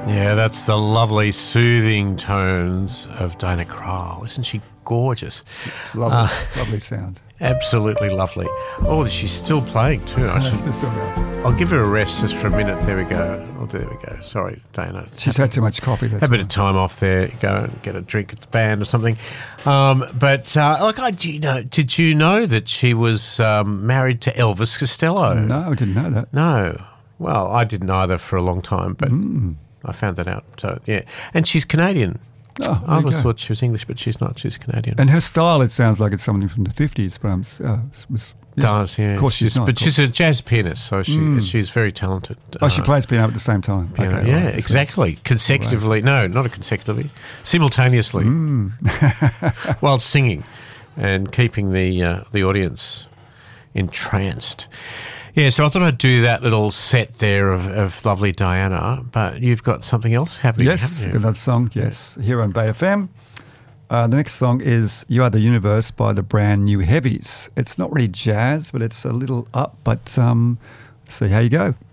Yeah, that's the lovely, soothing tones of Diana Krall. Isn't she gorgeous? Lovely sound. Absolutely lovely. Oh, she's still playing too. I'll give her a rest just for a minute. There we go. Oh, there we go. Sorry, Dana. She's had too much coffee. Have a bit of time off there. Go and get a drink at the band or something. Did you know that she was married to Elvis Costello? No, I didn't know that. No. Well, I didn't either for a long time, but I found that out. So, yeah. And she's Canadian. Oh, I always thought she was English, but she's not. She's Canadian. And her style, it sounds like it's something from the 50s. But does, yeah. Of course she's not. But she's a jazz pianist, so she's very talented. She plays piano at the same time. Piano, okay, yeah, right, exactly. Consecutively. No, not consecutively. Simultaneously. While singing and keeping the audience entranced. Yeah, so I thought I'd do that little set there of lovely Diana, but you've got something else happening, yes, haven't you? another song, yes, here on Bay FM. The next song is You Are the Universe by the Brand New Heavies. It's not really jazz, but it's a little up, but see how you go.